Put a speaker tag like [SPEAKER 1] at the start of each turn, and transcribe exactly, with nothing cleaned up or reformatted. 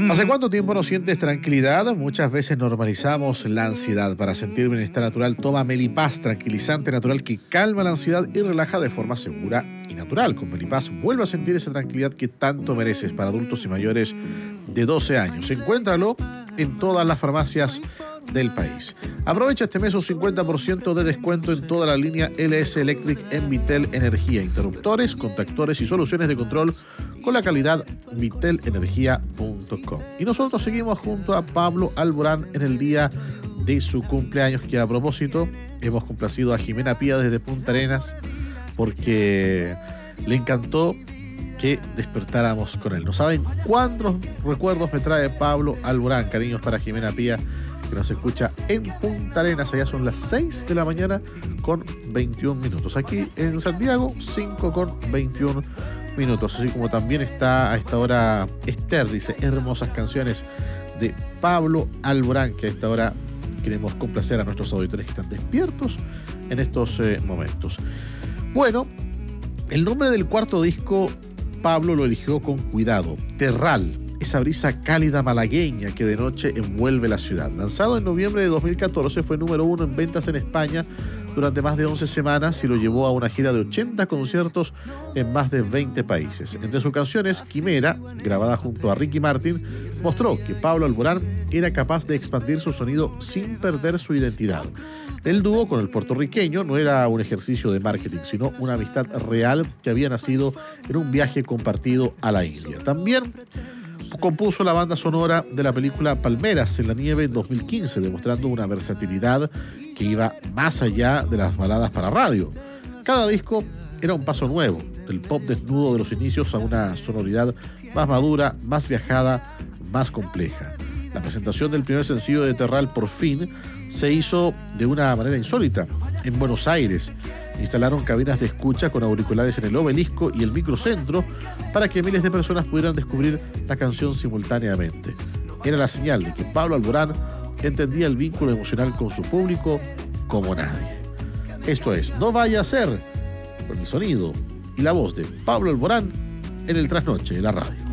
[SPEAKER 1] ¿Hace cuánto tiempo no sientes tranquilidad? Muchas veces normalizamos la ansiedad. Para sentir bienestar natural, toma Melipaz, tranquilizante natural que calma la ansiedad y relaja de forma segura y natural. Con Melipaz vuelve a sentir esa tranquilidad que tanto mereces. Para adultos y mayores de doce años. Encuéntralo en todas las farmacias del país. Aprovecha este mes un cincuenta por ciento de descuento en toda la línea L S Electric en Vitel Energía. Interruptores, contactores y soluciones de control con la calidad vitel energía punto com. Y nosotros seguimos junto a Pablo Alborán en el día de su cumpleaños, que a propósito hemos complacido a Jimena Pía desde Punta Arenas porque le encantó que despertáramos con él. No saben cuántos recuerdos me trae Pablo Alborán. Cariños para Jimena Pía, que nos escucha en Punta Arenas. Allá son las seis de la mañana con veintiún minutos. Aquí en Santiago, cinco con veintiún minutos. Así como también está a esta hora Esther, dice, hermosas canciones de Pablo Alborán, que a esta hora queremos complacer a nuestros auditores que están despiertos en estos eh, momentos. Bueno, el nombre del cuarto disco Pablo lo eligió con cuidado. Terral, esa brisa cálida malagueña que de noche envuelve la ciudad. Lanzado en noviembre de dos mil catorce, fue número uno en ventas en España durante más de once semanas y lo llevó a una gira de ochenta conciertos en más de veinte países. Entre sus canciones, Quimera, grabada junto a Ricky Martin, mostró que Pablo Alborán era capaz de expandir su sonido sin perder su identidad. El dúo con el puertorriqueño no era un ejercicio de marketing, sino una amistad real que había nacido en un viaje compartido a la India. También compuso la banda sonora de la película Palmeras en la nieve en dos mil quince, demostrando una versatilidad que iba más allá de las baladas para radio. Cada disco era un paso nuevo, del pop desnudo de los inicios a una sonoridad más madura, más viajada, más compleja. La presentación del primer sencillo de Terral, Por Fin, se hizo de una manera insólita. En Buenos Aires instalaron cabinas de escucha con auriculares en el Obelisco y el Microcentro para que miles de personas pudieran descubrir la canción simultáneamente. Era la señal de que Pablo Alborán entendía el vínculo emocional con su público como nadie. Esto es No Vaya a Ser, con el sonido y la voz de Pablo Alborán en el Trasnoche de la radio.